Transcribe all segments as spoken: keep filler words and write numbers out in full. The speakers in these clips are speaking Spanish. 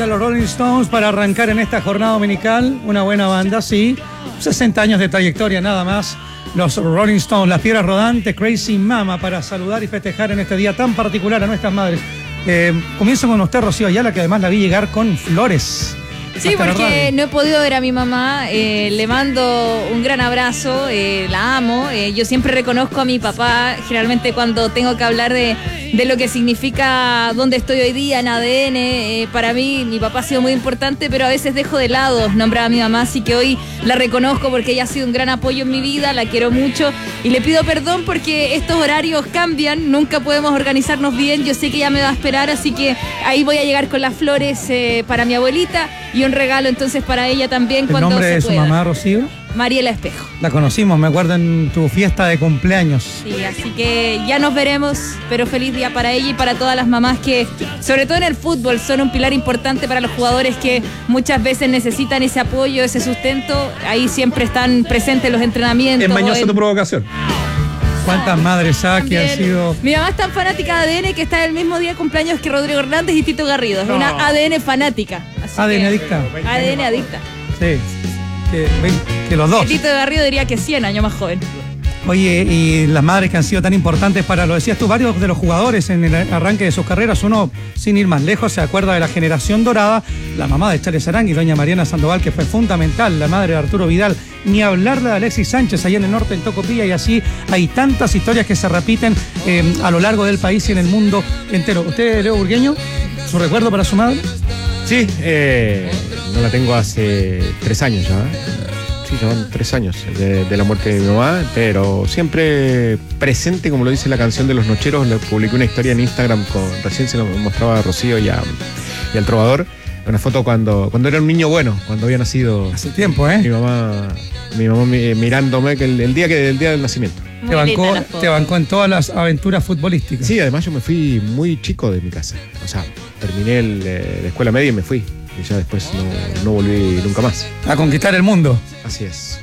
de los Rolling Stones para arrancar en esta jornada dominical. Una buena banda, sí. sesenta años de trayectoria nada más. Los Rolling Stones, las piedras rodantes, Crazy Mama, para saludar y festejar en este día tan particular a nuestras madres. Eh, comienzo con usted, Rocío Ayala, que además la vi llegar con flores. Sí, porque no he podido ver a mi mamá, eh, le mando un gran abrazo, eh, la amo, eh, yo siempre reconozco a mi papá, generalmente cuando tengo que hablar de, de lo que significa dónde estoy hoy día en A D N, eh, para mí mi papá ha sido muy importante, pero a veces dejo de lado nombrar a mi mamá, así que hoy la reconozco porque ella ha sido un gran apoyo en mi vida, la quiero mucho y le pido perdón porque estos horarios cambian, nunca podemos organizarnos bien, yo sé que ella me va a esperar, así que ahí voy a llegar con las flores eh, para mi abuelita y un regalo entonces para ella también cuando se pueda. ¿El nombre de su mamá, Rocío? Mariela Espejo. La conocimos, me acuerdo en tu fiesta de cumpleaños. Sí, así que ya nos veremos, pero feliz día para ella y para todas las mamás que, sobre todo en el fútbol, son un pilar importante para los jugadores que muchas veces necesitan ese apoyo, ese sustento. Ahí siempre están presentes los entrenamientos. Es mañosa en... tu provocación. ¿Cuántas madres ha que han sido? Mi mamá es tan fanática de A D N que está el mismo día de cumpleaños que Rodrigo Hernández y Tito Garrido. Es no. una A D N fanática. Así A D N que... adicta. A D N adicta. Sí, que, que los dos. El Tito Garrido diría que cien años más joven. Oye, y las madres que han sido tan importantes para, lo decías tú, varios de los jugadores en el arranque de sus carreras, uno, sin ir más lejos, se acuerda de la generación dorada, la mamá de Charles Arangui, doña Mariana Sandoval, que fue fundamental, la madre de Arturo Vidal, ni hablar de Alexis Sánchez allá en el norte, en Tocopilla, y así hay tantas historias que se repiten eh, a lo largo del país y en el mundo entero. ¿Usted, Leo Burgueño, su recuerdo para su madre? Sí, eh, no la tengo hace tres años ya, ¿eh? Sí, llevan tres años de, de la muerte de mi mamá, pero siempre presente, como lo dice la canción de Los Nocheros. Le publiqué una historia en Instagram, con, recién se lo mostraba a Rocío y, a, y al Trovador, una foto cuando, cuando era un niño bueno, cuando había nacido. Hace tiempo, ¿eh? Mi mamá, mi mamá mirándome que el, el, día que, el día del nacimiento. Te bancó, te bancó en todas las aventuras futbolísticas. Sí, además yo me fui muy chico de mi casa. O sea, terminé el, eh, la escuela media y me fui. Y ya después no, no volví nunca más. A conquistar el mundo. Así es.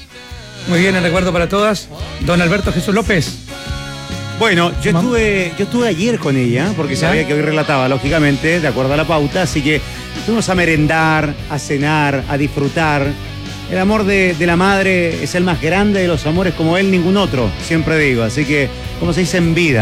Muy bien, el recuerdo para todas. Don Alberto Jesús López. Bueno, yo estuve, yo estuve ayer con ella, porque sabía que hoy relataba, lógicamente, de acuerdo a la pauta, así que fuimos a merendar, a cenar, a disfrutar. El amor de, de la madre es el más grande de los amores, como él, ningún otro, siempre digo. Así que, como se dice en vida.